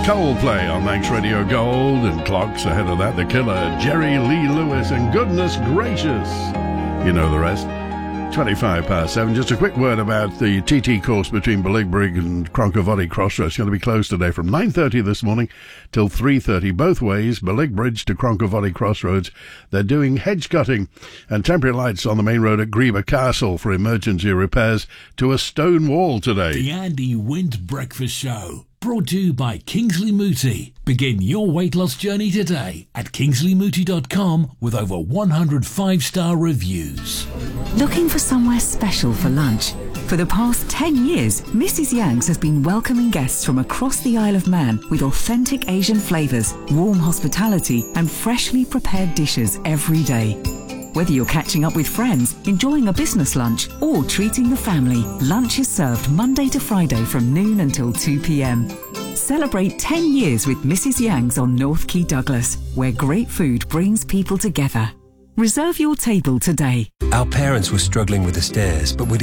Coldplay on Manx Radio Gold, and clocks ahead of that, The Killer, Jerry Lee Lewis, and goodness gracious, you know the rest. 7:25. Just a quick word about the TT course between Beligbrigg and Croncavoddy Crossroads. It's going to be closed today from 9:30 this morning till 3:30. Both ways, Beligbrigg to Croncavoddy Crossroads. They're doing hedge cutting and temporary lights on the main road at Greeba Castle for emergency repairs to a stone wall today. The Andy Wint Breakfast Show. Brought to you by Kingsley Mooti. Begin your weight loss journey today at kingsleymooti.com with over 100 5-star reviews. Looking for somewhere special for lunch? For the past 10 years, Mrs. Yang's has been welcoming guests from across the Isle of Man with authentic Asian flavours, warm hospitality and freshly prepared dishes every day. Whether you're catching up with friends, enjoying a business lunch or treating the family, lunch is served Monday to Friday from noon until 2 p.m. Celebrate 10 years with Mrs. Yang's on North Quay Douglas, where great food brings people together. Reserve your table today. Our parents were struggling with the stairs, but we'd